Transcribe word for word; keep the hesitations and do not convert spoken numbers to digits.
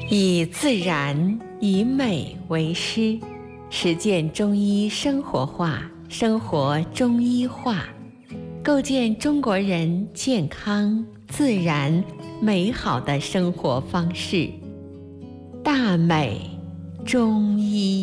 以自然以美为师，实践中医生活化，生活中医化，构建中国人健康、自然、美好的生活方式。大美中医。